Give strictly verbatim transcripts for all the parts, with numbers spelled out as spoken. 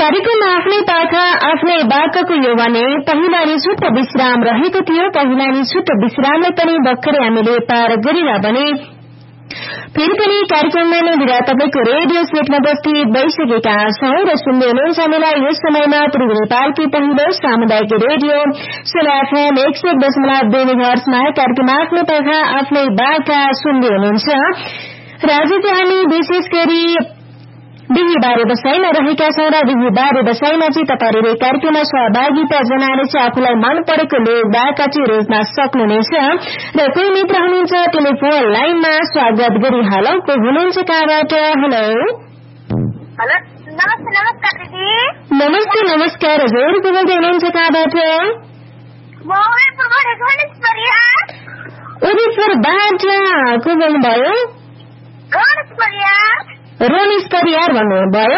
कार्यक्रम आफ्नै पाखा आफ्नै बाकको यो भने पहिला नि छुट्ट विश्राम रहेको थियो। पहिला नि छुट्ट विश्रामलाई पनि भर्खरै हामीले पार गरेर भने फेरि पनि कार्यक्रममा नै बिदा तपाईको रेडियो सेटमा उपस्थित भइसकेका छौं र सुन्दै हुनुहुन्छ हामीलाई यस समयमा पूर्वी नेपालकी पहिलो सामुदायिक रेडियो सोला एफएम एक सय दशमलव दुई मेगाहर्जमा कार्यक्रम आफ्नै पाखा आफ्नै बाका सुन्दै हुनुहुन्छ। र आज चाहिँ हामी विशेष गरी बिहीबारे दशैंमा रहेका छौं र बिहीबारे दशैंमा चाहिँ तपाईहरुले कार्यक्रममा सहभागिता जनाएर चाहिँ आफूलाई मन परेको लोकबाका चाहिँ रोज्न सक्नुहुनेछ। र कोही मित्र हुनुहुन्छ टेलिफोन लाइनमा स्वागत गरिहालौं। को हुनुहुन्छ कहाँबाट? हेलो हेलो नमस्ते नमस्कार दिदी। नमस्ते नमस्कार हजुर। को बोल्दै हुनुहुन्छ कहाँबाट? म उदयपुरबाट गणेश परियार। उदयपुरबाट को बोल्नुभयो? गणेश परियार। रमेश परियार भन्नुभयो।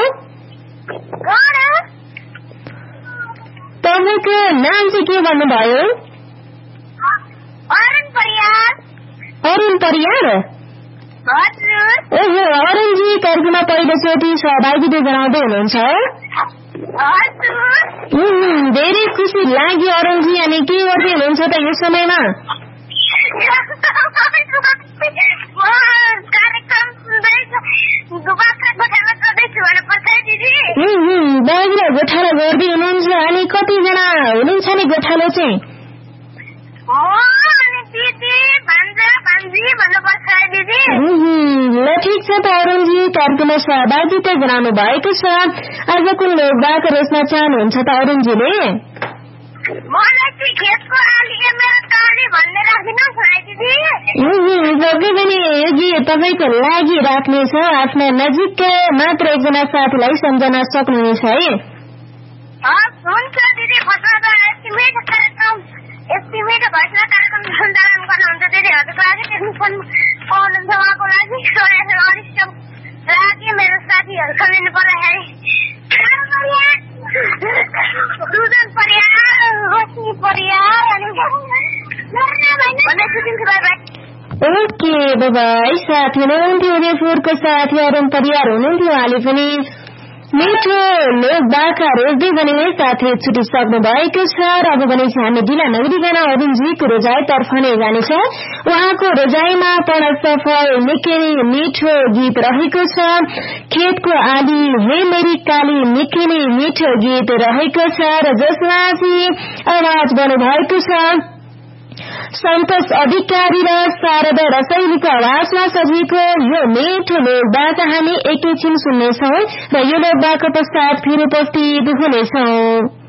तपाईँको नाम चाहिँ के भन्नुभयो? अरुण परियार। अरुण परियार? हजुर। ओहो अरुणजी कार्यक्रममा पहिलोचोटि सहभागिता जनाउँदै हुनुहुन्छ? हजुर। धेरै खुसी लाग्यो अरुणजी। अनि के गर्दै हुनुहुन्छ त यो समयमा? बाहिर गोठालो गर्दै हुनुहुन्छ। अनि कतिजना हुनुहुन्छ नि गोठालो चाहिँ? ल ठिक छ त अरुणजी कार्यक्रममा सहभागिता जनाउनु भएको छ। आज कुन लोकबाका रोज्न चाहनुहुन्छ त अरुणजीले? जग्गै पनि यो गीत तपाईँको लागि राख्नेछ। आफ्ना नजिकका मात्र एकजना साथीलाई सम्झना सक्नुहुनेछ है। हुन्छ दिदी। एस्टिमेट कार्यक्रम एस्टिमेट घोषणा कार्यक्रम सञ्चालन गर्नुहुन्छ दिदीहरूको लागि टेक्निसियन पाउनुहुन्छ उहाँको लागि अरिष्ट लागि मेरो साथीहरू सम्झिनु पर्दाखेरि रुदन परियार रोशनी परियार अनि ओके बाबाई। साथी हुनुहुन्थ्यो उदयपुरको साथी अरुण परियार हुनुहुन्थ्यो। उहाँले पनि मिठो लोकबाका रोज्दै भने साथी छुटिसक्नु भएको छ। र अब भने चाहिँ हामी ढिला नगरिकन अरुणजीको रोजाइतर्फ नै जानेछौँ। उहाँको रोजाइमा पढ सफल निकै मिठो गीत रहेको छ। खेतको आली हे मेरी काली निकै नै मिठो गीत रहेको छ र जसमा चाहिँ आवाज बन्नुभएको छ सन्तोष अधिकारी र शारदा रसैलीको आवाजमा सजिएको यो मिठो लोकबाका हामी एकैछिन सुन्नेछौँ र यो लोकबाका पश्चात फेरि उपस्थित हुनेछौँ।